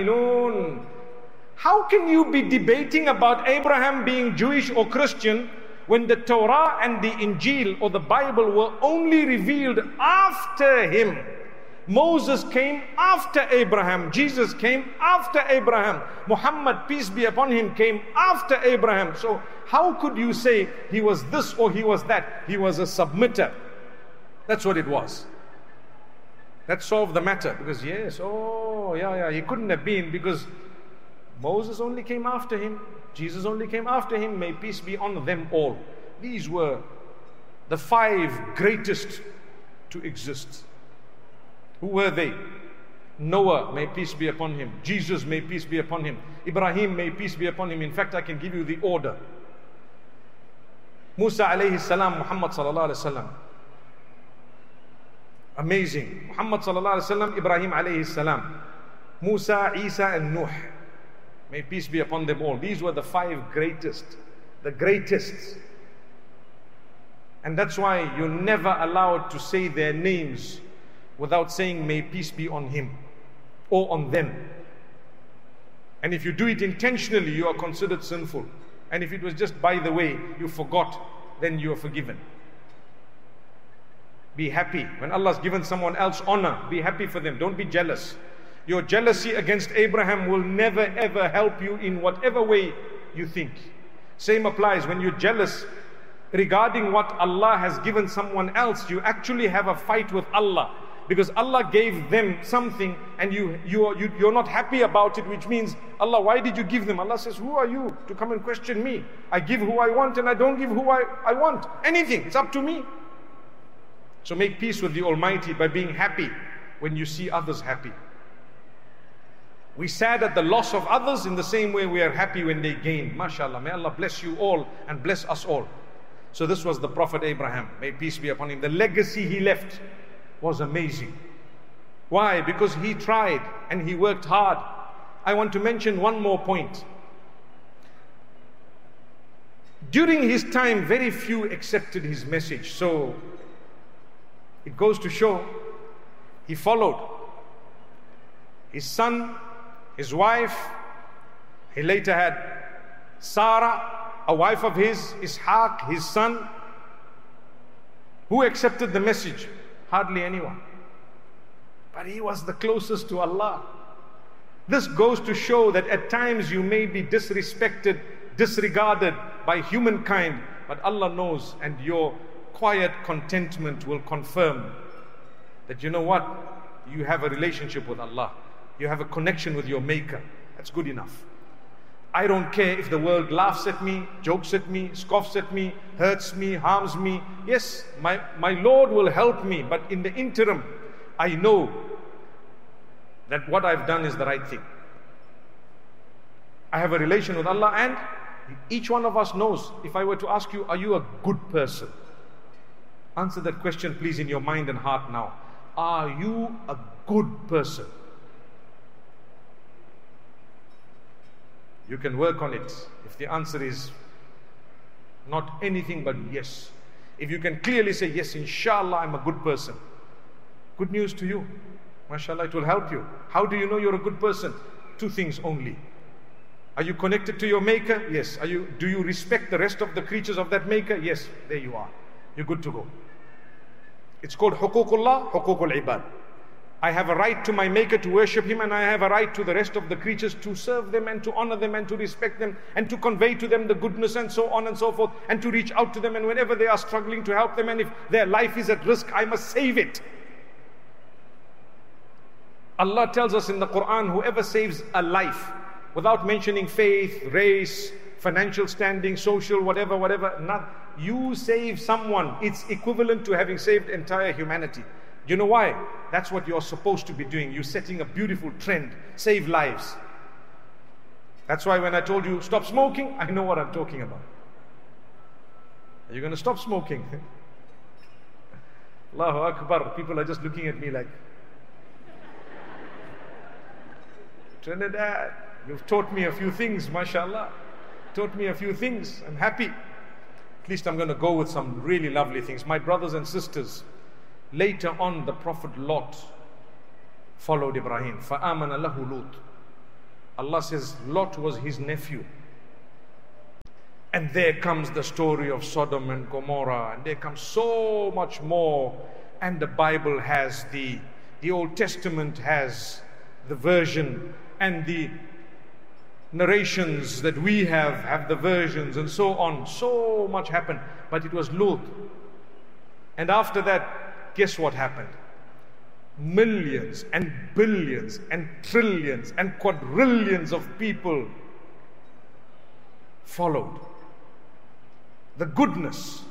How can you be debating about Abraham being Jewish or Christian when the Torah and the Injil or the Bible were only revealed after him? Moses came after Abraham. Jesus came after Abraham. Muhammad, peace be upon him, came after Abraham. So how could you say he was this or he was that? He was a submitter. That's what it was. That solved the matter. Because he couldn't have been, because Moses only came after him. Jesus only came after him. May peace be on them all. These were the 5 greatest to exist. Who were they? Noah, may peace be upon him. Jesus, may peace be upon him. Ibrahim, may peace be upon him. In fact, I can give you the order. Musa alayhi salam, Muhammad sallallahu alayhi wasallam. Amazing. Muhammad sallallahu alayhi wasallam, Ibrahim alayhi salam. Musa, Isa and Nuh. May peace be upon them all. These were the 5 greatest. The greatest. And that's why you're never allowed to say their names without saying may peace be on him or on them. And if you do it intentionally, you are considered sinful. And if it was just by the way, you forgot, then you are forgiven. Be happy. When Allah has given someone else honor, be happy for them. Don't be jealous. Your jealousy against Abraham will never ever help you in whatever way you think. Same applies when you're jealous regarding what Allah has given someone else. You actually have a fight with Allah, because Allah gave them something and you're not happy about it, which means, Allah, why did you give them? Allah says, who are you to come and question me? I give who I want and I don't give who I want. Anything, it's up to me. So make peace with the Almighty by being happy when you see others happy. We sad at the loss of others in the same way we are happy when they gain. MashaAllah, may Allah bless you all and bless us all. So this was the Prophet Abraham, may peace be upon him. The legacy he left was amazing. Why? Because he tried and he worked hard. I want to mention one more point. During his time, very few accepted his message. So it goes to show he followed his son, his wife. He later had Sarah, a wife of his, Ishaq, his son. Who accepted the message? Hardly anyone. But he was the closest to Allah. This goes to show that at times you may be disrespected, disregarded by humankind, but Allah knows, and your quiet contentment will confirm that, you know what, you have a relationship with Allah. You have a connection with your Maker. That's good enough. I don't care if the world laughs at me, jokes at me, scoffs at me, hurts me, harms me. Yes, my Lord will help me, but in the interim, I know that what I've done is the right thing. I have a relation with Allah, and each one of us knows. If I were to ask you, are you a good person? Answer that question please in your mind and heart now. Are you a good person? You can work on it. If the answer is not anything but yes, if you can clearly say yes, inshallah I'm a good person, good news to you. MashaAllah, it will help you. How do you know you're a good person? 2 things only. Are you connected to your Maker? Yes. Do you respect the rest of the creatures of that Maker? Yes. There you are. You're good to go. It's called Huququllah, Huququl Ibad. I have a right to my Maker to worship Him, and I have a right to the rest of the creatures to serve them and to honor them and to respect them and to convey to them the goodness and so on and so forth, and to reach out to them, and whenever they are struggling, to help them, and if their life is at risk, I must save it. Allah tells us in the Quran, whoever saves a life without mentioning faith, race, financial standing, social, whatever, you save someone, it's equivalent to having saved entire humanity. You know why? That's what you're supposed to be doing. You're setting a beautiful trend. Save lives. That's why when I told you stop smoking, I know what I'm talking about. Are you going to stop smoking? Allahu Akbar. People are just looking at me like, Trinidad, you've taught me a few things, mashallah. Taught me a few things. I'm happy. At least I'm going to go with some really lovely things. My brothers and sisters, later on the Prophet Lot followed Ibrahim. فَآمَنَ لَهُ لُوط. Allah says Lot was his nephew. And there comes the story of Sodom and Gomorrah, and there comes so much more. And the Bible has the Old Testament has the version, and the narrations that we have the versions, and so on. So much happened, but it was Lut. And after that, guess what happened? Millions and billions and trillions and quadrillions of people followed the goodness